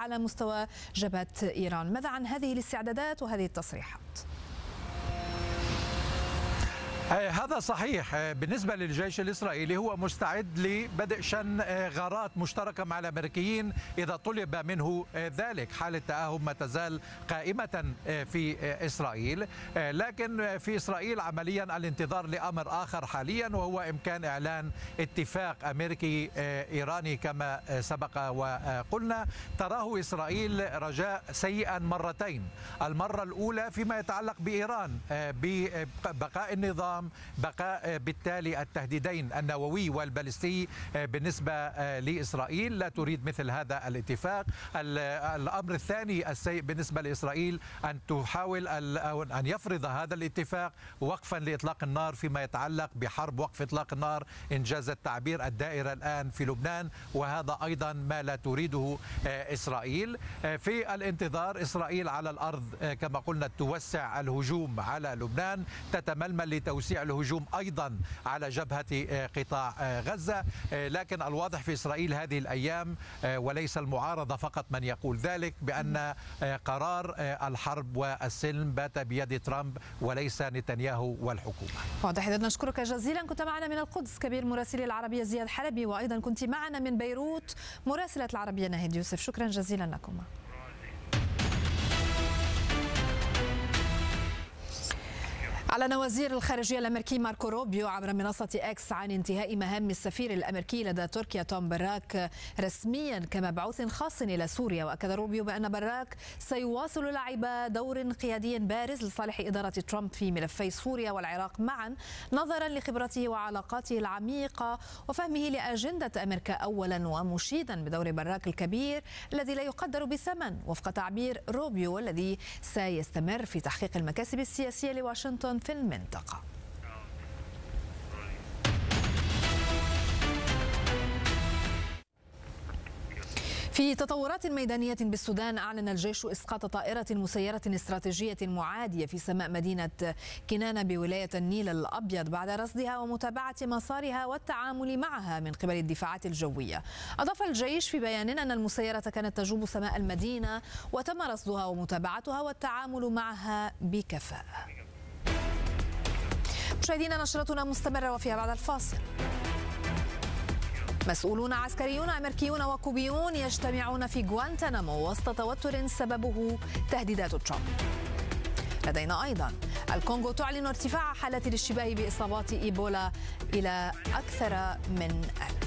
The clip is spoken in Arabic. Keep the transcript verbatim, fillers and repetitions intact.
على مستوى جبهة إيران. ماذا عن هذه الاستعدادات وهذه التصريحات؟ هذا صحيح. بالنسبة للجيش الإسرائيلي هو مستعد لبدء شن غارات مشتركة مع الأمريكيين إذا طلب منه ذلك. حالة تأهب ما تزال قائمة في إسرائيل، لكن في إسرائيل عمليا الانتظار لأمر آخر حاليا، وهو إمكان إعلان اتفاق أمريكي إيراني كما سبق وقلنا. تراه إسرائيل رجاء سيئا مرتين. المرة الأولى فيما يتعلق بإيران ببقاء النظام، بقاء بالتالي التهديدين النووي والبالستي بالنسبة لإسرائيل، لا تريد مثل هذا الاتفاق. الأمر الثاني السيء بالنسبة لإسرائيل أن تحاول أن يفرض هذا الاتفاق وقفا لإطلاق النار فيما يتعلق بحرب وقف إطلاق النار إنجاز التعبير الدائرة الآن في لبنان، وهذا أيضا ما لا تريده إسرائيل. في الانتظار إسرائيل على الأرض كما قلنا توسع الهجوم على لبنان، تتململ لتوسيع الهجوم أيضا على جبهة قطاع غزة. لكن الواضح في إسرائيل هذه الأيام وليس المعارضة فقط من يقول ذلك بأن قرار الحرب والسلم بات بيد ترامب وليس نتنياهو والحكومة. واضح. إذا نشكرك جزيلا. كنت معنا من القدس كبير مراسلي العربية زياد حلبي، وأيضا كنت معنا من بيروت مراسلة العربية ناهد يوسف. شكرا جزيلا لكما. أعلن وزير الخارجية الأمريكي ماركو روبيو عبر منصة إكس عن انتهاء مهام السفير الأمريكي لدى تركيا توم براك رسميا كمبعوث خاص إلى سوريا. وأكد روبيو بأن براك سيواصل لعب دور قيادي بارز لصالح إدارة ترامب في ملفي سوريا والعراق معا، نظرا لخبرته وعلاقاته العميقة وفهمه لأجندة أمريكا أولا، ومشيدا بدور براك الكبير الذي لا يقدر بثمن وفق تعبير روبيو، الذي سيستمر في تحقيق المكاسب السياسية لواشنطن في المنطقة. في تطورات ميدانية بالسودان، أعلن الجيش إسقاط طائرة مسيرة استراتيجية معادية في سماء مدينة كنانة بولاية النيل الأبيض بعد رصدها ومتابعة مسارها والتعامل معها من قبل الدفاعات الجوية. أضاف الجيش في بيان أن المسيرة كانت تجوب سماء المدينة وتم رصدها ومتابعتها والتعامل معها بكفاءة. مشاهدينا، نشرتنا مستمرة وفيها بعد الفاصل. مسؤولون عسكريون أمريكيون وكوبيون يجتمعون في غوانتنامو وسط توتر سببه تهديدات ترامب. لدينا أيضا الكونغو تعلن ارتفاع حالات الاشتباه بإصابات إيبولا إلى أكثر من ألف.